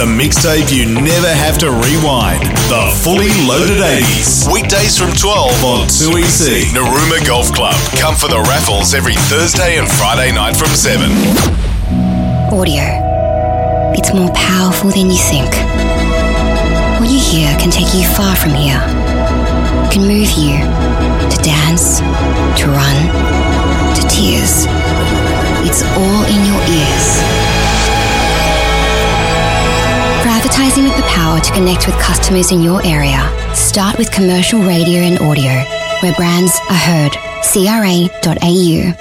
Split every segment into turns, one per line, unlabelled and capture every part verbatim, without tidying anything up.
The mixtape you never have to rewind. The Fully Loaded eighties. Weekdays from twelve on two E C. Narooma Golf Club. Come for the raffles every Thursday and Friday night from seven.
Audio. It's more powerful than you think. What you hear can take you far from here. Can move you to dance, to run, to tears. It's all in your ears. For advertising with the power to connect with customers in your area, start with commercial radio and audio, where brands are heard. C R A dot A U.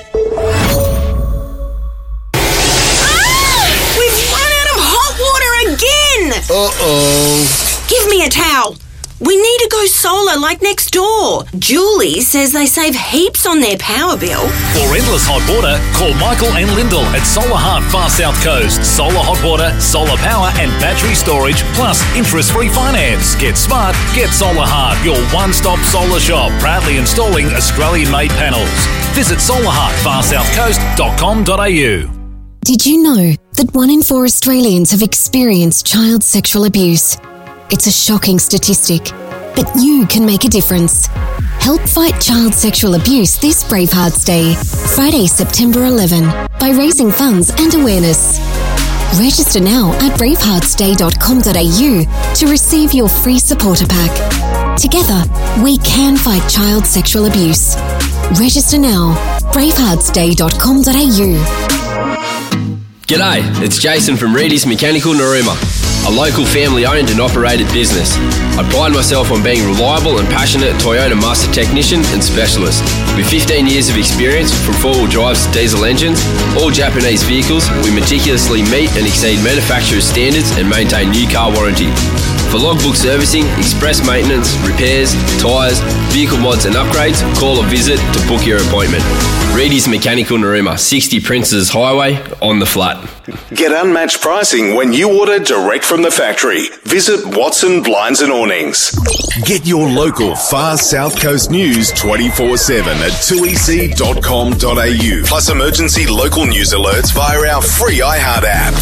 Uh-oh.
Give me a towel. We need to go solar like next door. Julie says they save heaps on their power bill.
For endless hot water, call Michael and Lyndall at Solar Heart Far South Coast. Solar hot water, solar power and battery storage, plus interest-free finance. Get smart, get Solar Heart, your one-stop solar shop. Proudly installing Australian-made panels. Visit solar heart far south coast dot com dot a u.
Did you know that one in four Australians have experienced child sexual abuse? It's a shocking statistic, but you can make a difference. Help fight child sexual abuse this Bravehearts Day, Friday, September eleventh, by raising funds and awareness. Register now at bravehearts day dot com dot a u to receive your free supporter pack. Together, we can fight child sexual abuse. Register now, bravehearts day dot com dot a u.
G'day, it's Jason from Reedy's Mechanical Narooma, a local family-owned and operated business. I pride myself on being reliable and passionate Toyota master technician and specialist. With fifteen years of experience from four-wheel drives to diesel engines, all Japanese vehicles, we meticulously meet and exceed manufacturer's standards and maintain new car warranty. For logbook servicing, express maintenance, repairs, tyres, vehicle mods and upgrades, call or visit to book your appointment. Reedy's Mechanical Narooma, sixty Princes Highway, on the flat.
Get unmatched pricing when you order direct from the factory. Visit Watson Blinds and Awnings. Get your local Far South Coast news twenty-four seven at two e c dot com dot a u. Plus emergency local news alerts via our free iHeart app.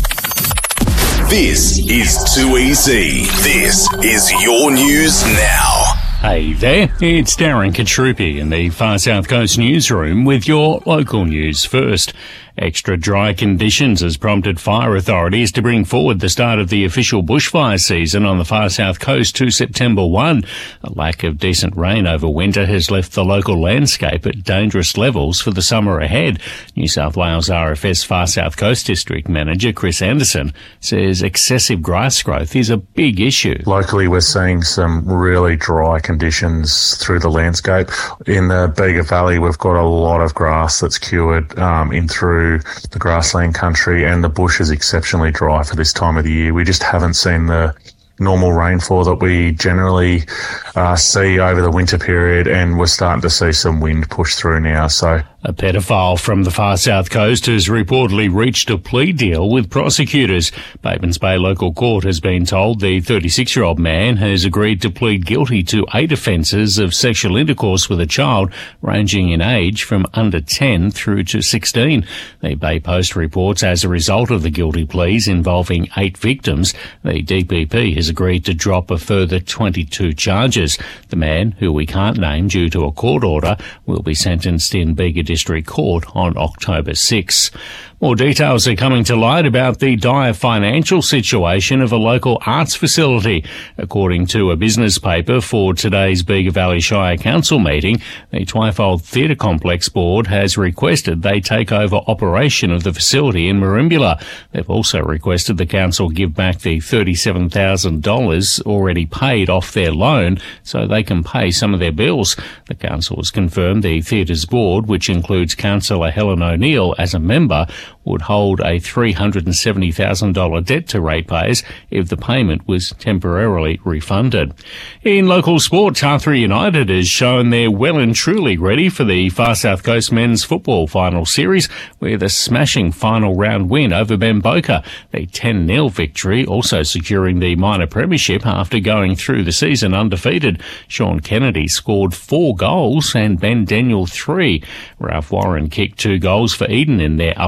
This is two E C. This is your news now.
Hey there, it's Darren Katrupi in the Far South Coast newsroom with your local news first. Extra dry conditions has prompted fire authorities to bring forward the start of the official bushfire season on the Far South Coast to September first. A lack of decent rain over winter has left the local landscape at dangerous levels for the summer ahead. New South Wales R F S Far South Coast District Manager Chris Anderson says excessive grass growth is a big issue.
Locally, we're seeing some really dry conditions through the landscape. In the Bega Valley, we've got a lot of grass that's cured um, in through the grassland country, and the bush is exceptionally dry for this time of the year. We just haven't seen the normal rainfall that we generally uh, see over the winter period, and we're starting to see some wind push through now. So
a paedophile from the Far South Coast has reportedly reached a plea deal with prosecutors. Pavins Bay Local Court has been told the thirty-six-year-old man has agreed to plead guilty to eight offences of sexual intercourse with a child ranging in age from under ten through to sixteen. The Bay Post reports as a result of the guilty pleas involving eight victims, the D P P has agreed to drop a further twenty-two charges. The man, who we can't name due to a court order, will be sentenced in Bega District Court on October sixth. More details are coming to light about the dire financial situation of a local arts facility. According to a business paper for today's Bega Valley Shire Council meeting, the Twyfold Theatre Complex Board has requested they take over operation of the facility in Merimbula. They've also requested the council give back the thirty-seven thousand dollars already paid off their loan so they can pay some of their bills. The council has confirmed the theatre's board, which includes Councillor Helen O'Neill as a member, would hold a three hundred seventy thousand dollars debt to ratepayers if the payment was temporarily refunded. In local sport, Tathra United has shown they're well and truly ready for the Far South Coast Men's Football Final Series with a smashing final round win over Bamboka. The ten nil victory also securing the minor premiership after going through the season undefeated. Sean Kennedy scored four goals and Ben Daniel three. Ralph Warren kicked two goals for Eden in their upset three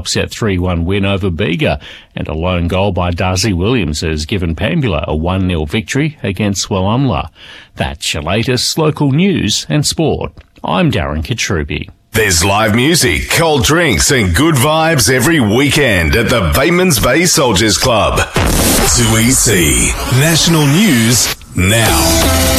three one win over Bega, and a lone goal by Darcy Williams has given Pambula a one nil victory against Swalumla. That's your latest local news and sport. I'm Darren Katrubi.
There's live music, cold drinks and good vibes every weekend at the Batemans Bay Soldiers Club. two E C National News now.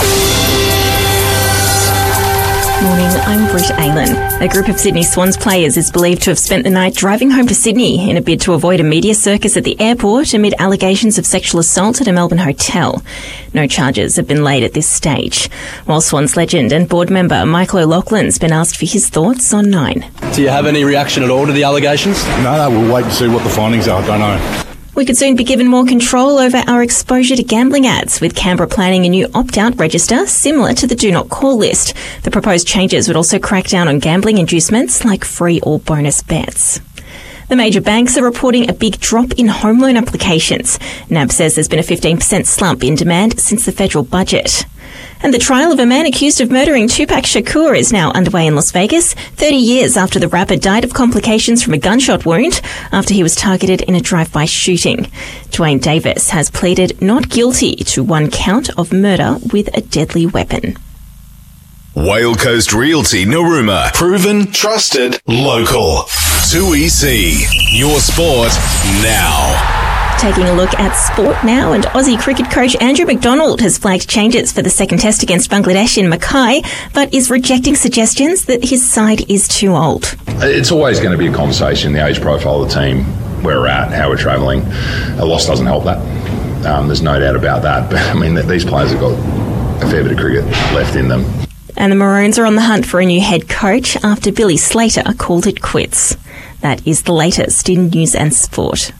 Morning, I'm Britt Aylan. A group of Sydney Swans players is believed to have spent the night driving home to Sydney in a bid to avoid a media circus at the airport amid allegations of sexual assault at a Melbourne hotel. No charges have been laid at this stage. While Swans legend and board member Michael O'Loughlin's been asked for his thoughts on Nine.
Do you have any reaction at all to the allegations?
No, no, we'll wait and see what the findings are. I don't know.
We could soon be given more control over our exposure to gambling ads, with Canberra planning a new opt-out register similar to the Do Not Call list. The proposed changes would also crack down on gambling inducements like free or bonus bets. The major banks are reporting a big drop in home loan applications. N A B says there's been a fifteen percent slump in demand since the federal budget. And the trial of a man accused of murdering Tupac Shakur is now underway in Las Vegas, thirty years after the rapper died of complications from a gunshot wound after he was targeted in a drive-by shooting. Dwayne Davis has pleaded not guilty to one count of murder with a deadly weapon.
Whale Coast Realty Narooma. Proven, trusted, local. two E C. Your sport now.
Taking a look at sport now, and Aussie cricket coach Andrew McDonald has flagged changes for the second test against Bangladesh in Mackay, but is rejecting suggestions that his side is too old.
It's always going to be a conversation, the age profile of the team, where we're at, how we're travelling. A loss doesn't help that. Um, there's no doubt about that. But, I mean, these players have got a fair bit of cricket left in them.
And the Maroons are on the hunt for a new head coach after Billy Slater called it quits. That is the latest in news and sport.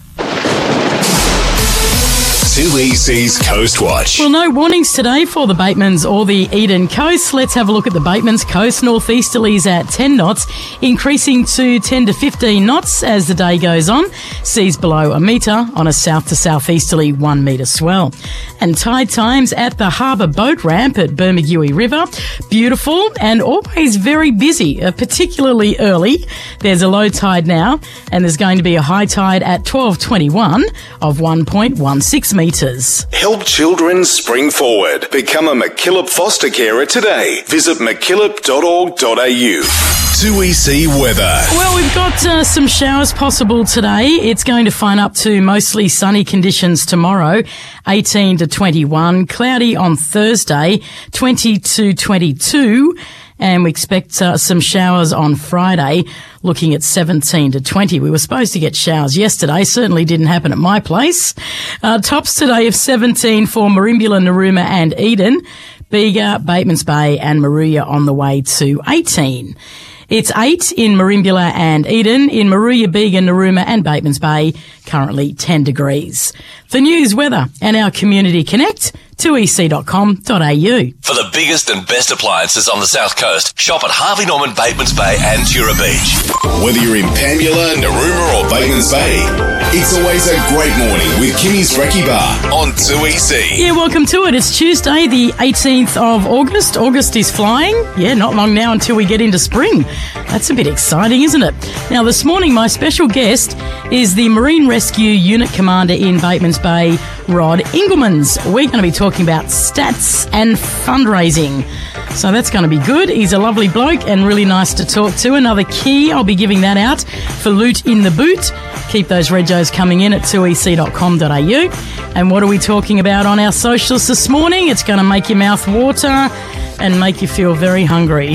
two E C's Coast Watch.
Well, no warnings today for the Batemans or the Eden Coast. Let's have a look at the Batemans Coast. Northeasterlies at ten knots, increasing to ten to fifteen knots as the day goes on. Seas below a metre on a south to southeasterly one metre swell. And tide times at the Harbour Boat Ramp at Bermagui River. Beautiful and always very busy, uh, particularly early. There's a low tide now, and there's going to be a high tide at twelve twenty-one of one point one six metres.
Help children spring forward. Become a MacKillop foster carer today. Visit mackillop dot org dot a u. two E C weather.
Well, we've got uh, some showers possible today. It's going to fine up to mostly sunny conditions tomorrow, eighteen to twenty-one. Cloudy on Thursday, twenty to twenty-two. And we expect uh, some showers on Friday, looking at seventeen to twenty. We were supposed to get showers yesterday. Certainly didn't happen at my place. Uh, tops today of seventeen for Merimbula, Narooma and Eden. Bega, Batemans Bay and Moruya on the way to eighteen. It's eight in Merimbula and Eden. In Moruya, Bega, Narooma and Batemans Bay, currently ten degrees. The news, weather and our Community Connect, two e c dot com dot a u.
For the biggest and best appliances on the South Coast, shop at Harvey Norman, Batemans Bay and Tura Beach. Whether you're in Pambula, Narooma or Batemans Bay, it's always a great morning with Kimmy's Brekkie Bar on two E C.
Yeah, welcome to it. It's Tuesday, the eighteenth of August. August is flying. Yeah, not long now until we get into spring. That's a bit exciting, isn't it? Now, this morning, my special guest is the Marine Rescue Unit Commander in Batemans Bay, Rod Inglemans. We're going to be talking about stats and fundraising. So that's going to be good. He's a lovely bloke and really nice to talk to. Another key, I'll be giving that out for Loot in the Boot. Keep those regos coming in at two e c dot com dot a u. And what are we talking about on our socials this morning? It's going to make your mouth water and make you feel very hungry.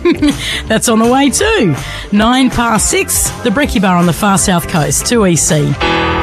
That's on the way too. Nine past six, the Brekkie Bar on the far south coast, two E C.